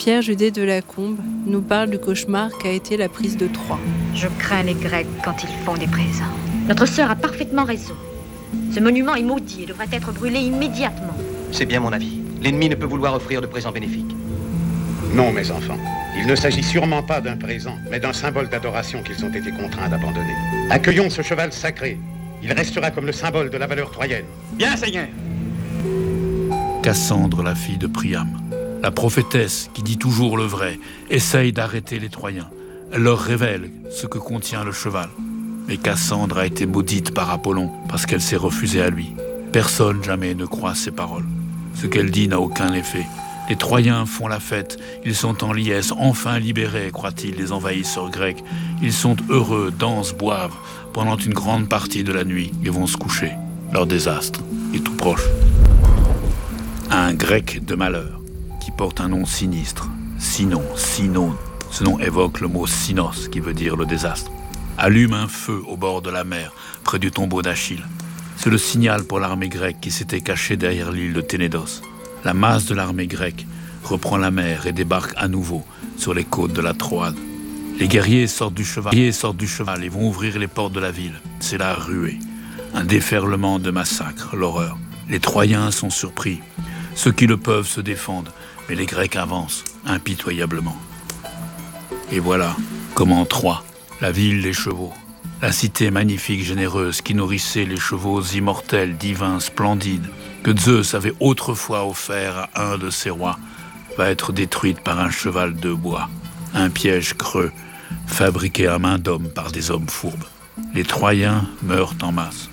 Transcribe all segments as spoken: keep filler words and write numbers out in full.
Pierre Judet de Lacombe nous parle du cauchemar qu'a été la prise de Troie. Je crains les Grecs quand ils font des présents. Notre sœur a parfaitement raison. Ce monument est maudit et devrait être brûlé immédiatement. C'est bien mon avis. L'ennemi ne peut vouloir offrir de présents bénéfiques. Non, mes enfants. Il ne s'agit sûrement pas d'un présent, mais d'un symbole d'adoration qu'ils ont été contraints d'abandonner. Accueillons ce cheval sacré. Il restera comme le symbole de la valeur troyenne. Bien, Seigneur. Cassandre, la fille de Priam, la prophétesse qui dit toujours le vrai, essaye d'arrêter les Troyens. Elle leur révèle ce que contient le cheval. Mais Cassandre a été maudite par Apollon parce qu'elle s'est refusée à lui. Personne jamais ne croit ses paroles. Ce qu'elle dit n'a aucun effet. Les Troyens font la fête, ils sont en liesse, enfin libérés, croient-ils, les envahisseurs grecs. Ils sont heureux, dansent, boivent. Pendant une grande partie de la nuit, ils vont se coucher. Leur désastre est tout proche. Un grec de malheur, qui porte un nom sinistre, Sinon, Sinon. Ce nom évoque le mot Sinos, qui veut dire le désastre. Allume un feu au bord de la mer, près du tombeau d'Achille. C'est le signal pour l'armée grecque qui s'était cachée derrière l'île de Ténédos. La masse de l'armée grecque reprend la mer et débarque à nouveau sur les côtes de la Troade. Les guerriers sortent du cheval, les guerriers sortent du cheval et vont ouvrir les portes de la ville. C'est la ruée. Un déferlement de massacres, l'horreur. Les Troyens sont surpris. Ceux qui le peuvent se défendent, mais les Grecs avancent impitoyablement. Et voilà, comme en Troie, la ville des chevaux. La cité magnifique, généreuse, qui nourrissait les chevaux immortels, divins, splendides, que Zeus avait autrefois offert à un de ses rois, va être détruite par un cheval de bois, un piège creux, fabriqué à main d'homme par des hommes fourbes. Les Troyens meurent en masse.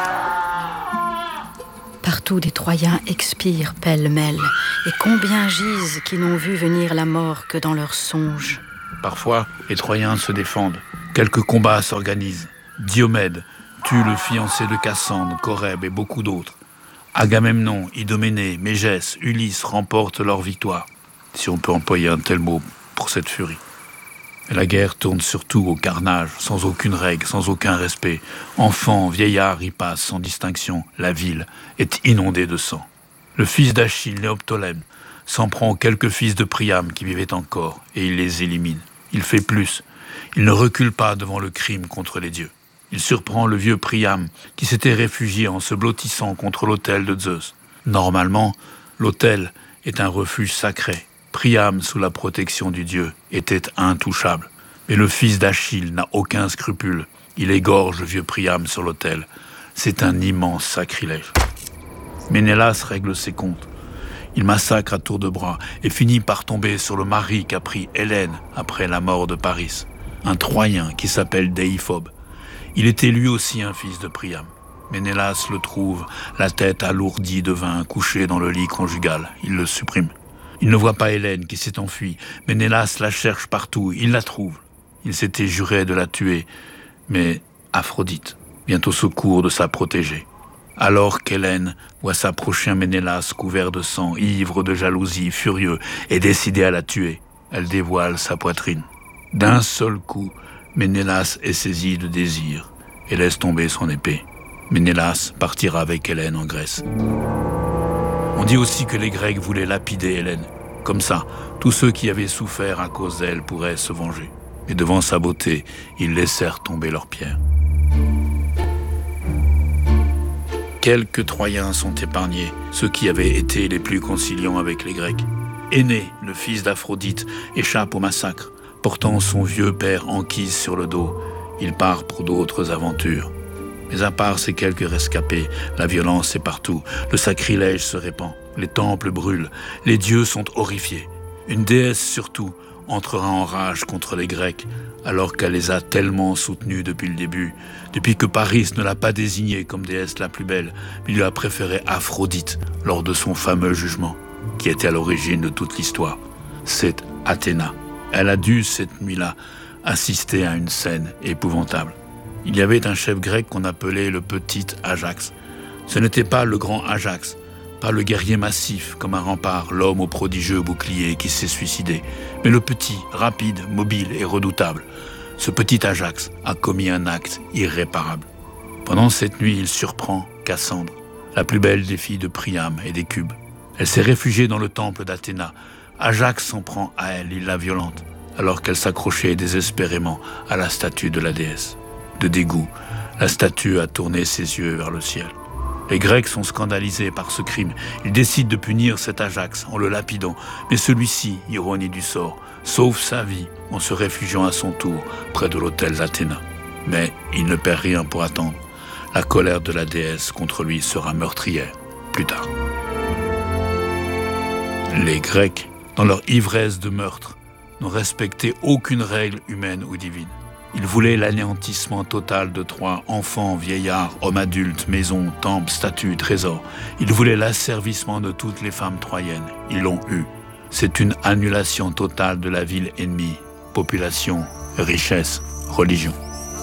Partout des Troyens expirent pêle-mêle, et combien gisent qui n'ont vu venir la mort que dans leurs songes. Parfois, les Troyens se défendent. Quelques combats s'organisent. Diomède tue le fiancé de Cassandre, Corèbe et beaucoup d'autres. Agamemnon, Idoménée, Mégès, Ulysse remportent leur victoire, si on peut employer un tel mot pour cette furie. Et la guerre tourne surtout au carnage, sans aucune règle, sans aucun respect. Enfants, vieillards y passent sans distinction. La ville est inondée de sang. Le fils d'Achille, Néoptolème, s'en prend aux quelques fils de Priam qui vivaient encore, et il les élimine. Il fait plus. Il ne recule pas devant le crime contre les dieux. Il surprend le vieux Priam, qui s'était réfugié en se blottissant contre l'autel de Zeus. Normalement, l'autel est un refuge sacré. Priam, sous la protection du dieu, était intouchable. Mais le fils d'Achille n'a aucun scrupule. Il égorge le vieux Priam sur l'autel. C'est un immense sacrilège. Ménélas règle ses comptes. Il massacre à tour de bras et finit par tomber sur le mari qu'a pris Hélène après la mort de Paris, un Troyen qui s'appelle Déiphobe. Il était lui aussi un fils de Priam. Ménélas le trouve, la tête alourdie de vin, couché dans le lit conjugal. Il le supprime. Il ne voit pas Hélène qui s'est enfuie. Ménélas la cherche partout. Il la trouve. Il s'était juré de la tuer. Mais Aphrodite vient au secours de sa protégée. Alors qu'Hélène voit s'approcher un Ménélas couvert de sang, ivre de jalousie, furieux, et décidé à la tuer, elle dévoile sa poitrine. D'un seul coup, Ménélas est saisi de désir et laisse tomber son épée. Ménélas partira avec Hélène en Grèce. On dit aussi que les Grecs voulaient lapider Hélène. Comme ça, tous ceux qui avaient souffert à cause d'elle pourraient se venger. Mais devant sa beauté, ils laissèrent tomber leurs pierres. Quelques Troyens sont épargnés, ceux qui avaient été les plus conciliants avec les Grecs. Énée, le fils d'Aphrodite, échappe au massacre. Portant son vieux père Anchise sur le dos, il part pour d'autres aventures. Mais à part ces quelques rescapés, la violence est partout, le sacrilège se répand, les temples brûlent, les dieux sont horrifiés. Une déesse surtout entrera en rage contre les Grecs, alors qu'elle les a tellement soutenus depuis le début, depuis que Paris ne l'a pas désignée comme déesse la plus belle, mais lui a préféré Aphrodite lors de son fameux jugement, qui était à l'origine de toute l'histoire. C'est Athéna. Elle a dû, cette nuit-là, assister à une scène épouvantable. Il y avait un chef grec qu'on appelait le petit Ajax. Ce n'était pas le grand Ajax, pas le guerrier massif comme un rempart, l'homme au prodigieux bouclier qui s'est suicidé, mais le petit, rapide, mobile et redoutable. Ce petit Ajax a commis un acte irréparable. Pendant cette nuit, il surprend Cassandre, la plus belle des filles de Priam et des Cubes. Elle s'est réfugiée dans le temple d'Athéna, Ajax s'en prend à elle, il la violente, alors qu'elle s'accrochait désespérément à la statue de la déesse. De dégoût, la statue a tourné ses yeux vers le ciel. Les Grecs sont scandalisés par ce crime. Ils décident de punir cet Ajax en le lapidant. Mais celui-ci, ironie du sort, sauve sa vie en se réfugiant à son tour près de l'autel d'Athéna. Mais il ne perd rien pour attendre. La colère de la déesse contre lui sera meurtrière plus tard. Les Grecs, dans leur ivresse de meurtre, n'ont respecté aucune règle humaine ou divine. Ils voulaient l'anéantissement total de Troie, enfants, vieillards, hommes adultes, maisons, temples, statues, trésors. Ils voulaient l'asservissement de toutes les femmes troyennes. Ils l'ont eu. C'est une annulation totale de la ville ennemie. Population, richesse, religion.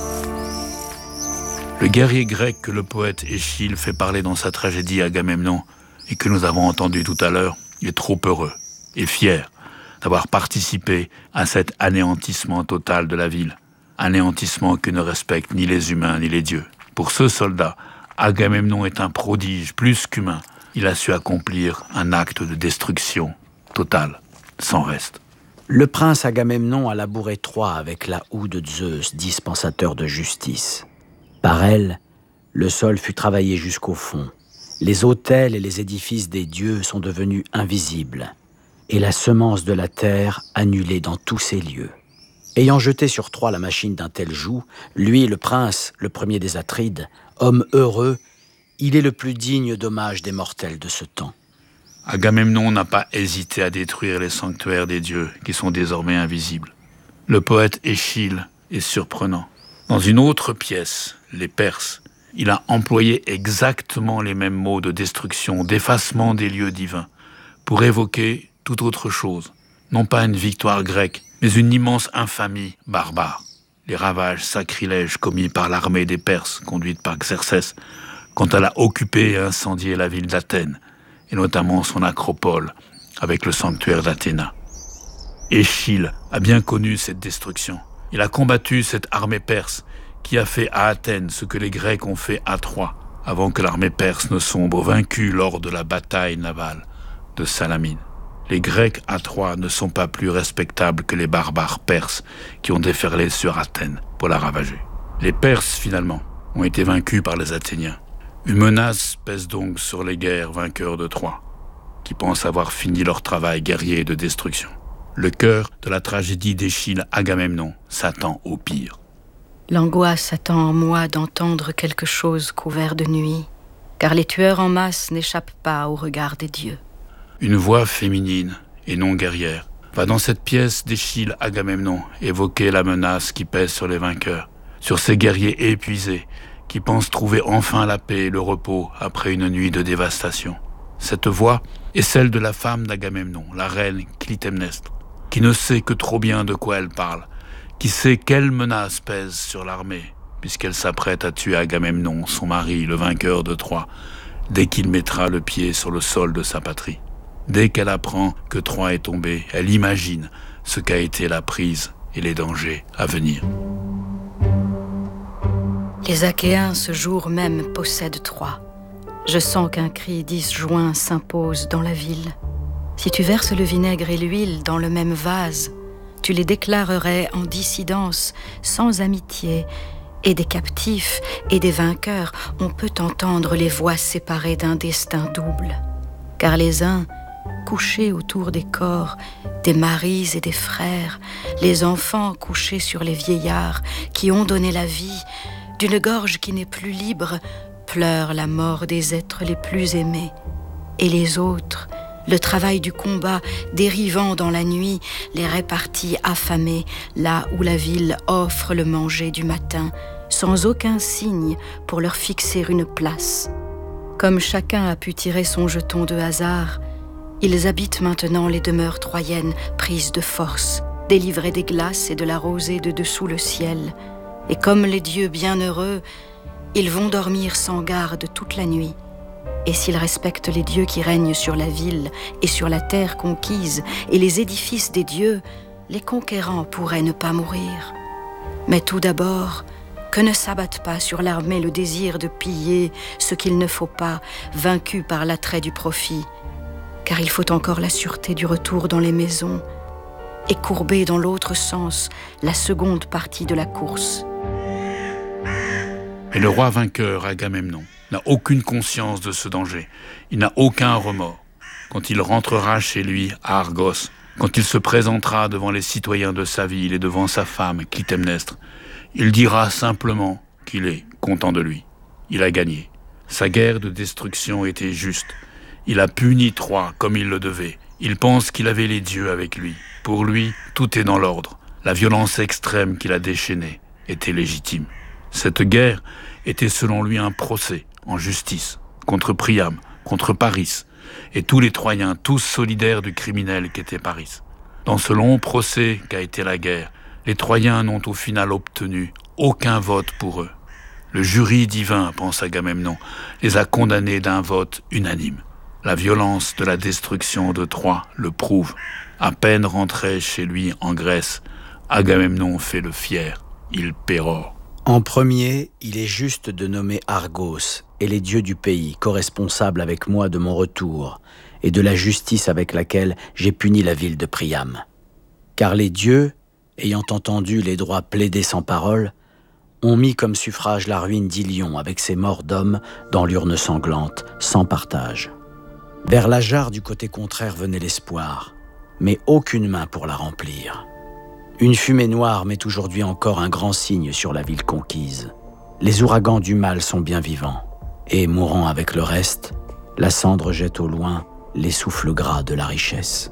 Le guerrier grec que le poète Échille fait parler dans sa tragédie Agamemnon et que nous avons entendu tout à l'heure est trop heureux et fier d'avoir participé à cet anéantissement total de la ville. Anéantissement que ne respectent ni les humains ni les dieux. Pour ce soldat, Agamemnon est un prodige plus qu'humain. Il a su accomplir un acte de destruction totale, sans reste. Le prince Agamemnon a labouré Troie avec la houe de Zeus, dispensateur de justice. Par elle, le sol fut travaillé jusqu'au fond. Les autels et les édifices des dieux sont devenus invisibles, et la semence de la terre annulée dans tous ses lieux. Ayant jeté sur Troie la machine d'un tel joug, lui, le prince, le premier des Atrides, homme heureux, il est le plus digne d'hommage des mortels de ce temps. Agamemnon n'a pas hésité à détruire les sanctuaires des dieux qui sont désormais invisibles. Le poète Échille est surprenant. Dans une autre pièce, les Perses, il a employé exactement les mêmes mots de destruction, d'effacement des lieux divins, pour évoquer toute autre chose. Non pas une victoire grecque, mais une immense infamie barbare. Les ravages sacrilèges commis par l'armée des Perses, conduite par Xerxès, quand elle a occupé et incendié la ville d'Athènes, et notamment son acropole, avec le sanctuaire d'Athéna. Échille a bien connu cette destruction. Il a combattu cette armée perse qui a fait à Athènes ce que les Grecs ont fait à Troie, avant que l'armée perse ne sombre vaincue lors de la bataille navale de Salamine. Les Grecs à Troie ne sont pas plus respectables que les barbares perses qui ont déferlé sur Athènes pour la ravager. Les Perses, finalement, ont été vaincus par les Athéniens. Une menace pèse donc sur les guerres vainqueurs de Troie, qui pensent avoir fini leur travail guerrier de destruction. Le cœur de la tragédie d'Échille Agamemnon s'attend au pire. L'angoisse attend en moi d'entendre quelque chose couvert de nuit, car les tueurs en masse n'échappent pas au regard des dieux. Une voix féminine, et non guerrière, va dans cette pièce d'Échille Agamemnon évoquer la menace qui pèse sur les vainqueurs, sur ces guerriers épuisés qui pensent trouver enfin la paix et le repos après une nuit de dévastation. Cette voix est celle de la femme d'Agamemnon, la reine Clytemnestre, qui ne sait que trop bien de quoi elle parle, qui sait quelle menace pèse sur l'armée, puisqu'elle s'apprête à tuer Agamemnon, son mari, le vainqueur de Troie, dès qu'il mettra le pied sur le sol de sa patrie. Dès qu'elle apprend que Troie est tombée, elle imagine ce qu'a été la prise et les dangers à venir. Les Achéens ce jour même possèdent Troie. Je sens qu'un cri disjoint s'impose dans la ville. Si tu verses le vinaigre et l'huile dans le même vase, tu les déclarerais en dissidence, sans amitié, et des captifs et des vainqueurs, on peut entendre les voix séparées d'un destin double. Car les uns, couchés autour des corps, des maris et des frères, les enfants couchés sur les vieillards qui ont donné la vie, d'une gorge qui n'est plus libre, pleurent la mort des êtres les plus aimés. Et les autres, le travail du combat, dérivant dans la nuit, les répartit affamés, là où la ville offre le manger du matin, sans aucun signe pour leur fixer une place. Comme chacun a pu tirer son jeton de hasard, ils habitent maintenant les demeures troyennes prises de force, délivrées des glaces et de la rosée de dessous le ciel. Et comme les dieux bienheureux, ils vont dormir sans garde toute la nuit. Et s'ils respectent les dieux qui règnent sur la ville et sur la terre conquise et les édifices des dieux, les conquérants pourraient ne pas mourir. Mais tout d'abord, que ne s'abatte pas sur l'armée le désir de piller ce qu'il ne faut pas, vaincu par l'attrait du profit. car il faut encore la sûreté du retour dans les maisons et courber dans l'autre sens la seconde partie de la course. Mais le roi vainqueur, Agamemnon, n'a aucune conscience de ce danger. Il n'a aucun remords. Quand il rentrera chez lui à Argos, quand il se présentera devant les citoyens de sa ville et devant sa femme, Clytemnestre, il dira simplement qu'il est content de lui. Il a gagné. Sa guerre de destruction était juste. Il a puni Troie comme il le devait. Il pense qu'il avait les dieux avec lui. Pour lui, tout est dans l'ordre. La violence extrême qu'il a déchaînée était légitime. Cette guerre était selon lui un procès en justice contre Priam, contre Paris, et tous les Troyens, tous solidaires du criminel qu'était Paris. Dans ce long procès qu'a été la guerre, les Troyens n'ont au final obtenu aucun vote pour eux. Le jury divin, pense Agamemnon, les a condamnés d'un vote unanime. La violence de la destruction de Troie le prouve. À peine rentré chez lui en Grèce, Agamemnon fait le fier, il pérore. En premier, il est juste de nommer Argos et les dieux du pays, co-responsables avec moi de mon retour et de la justice avec laquelle j'ai puni la ville de Priam. Car les dieux, ayant entendu les droits plaidés sans parole, ont mis comme suffrage la ruine d'Ilion avec ses morts d'hommes dans l'urne sanglante, sans partage. Vers la jarre du côté contraire venait l'espoir, mais aucune main pour la remplir. Une fumée noire met aujourd'hui encore un grand signe sur la ville conquise. Les ouragans du mal sont bien vivants, et mourant avec le reste, la cendre jette au loin les souffles gras de la richesse.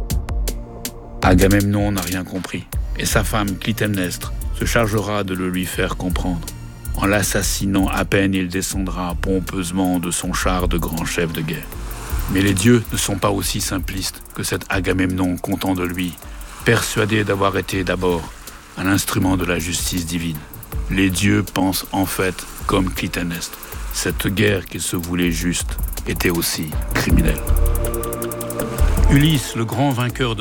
Agamemnon n'a rien compris, et sa femme Clytemnestre se chargera de le lui faire comprendre. En l'assassinant à peine, il descendra pompeusement de son char de grand chef de guerre. Mais les dieux ne sont pas aussi simplistes que cet Agamemnon content de lui, persuadé d'avoir été d'abord un instrument de la justice divine. Les dieux pensent en fait comme Clytemnestre. Cette guerre qui se voulait juste était aussi criminelle. Ulysse, le grand vainqueur de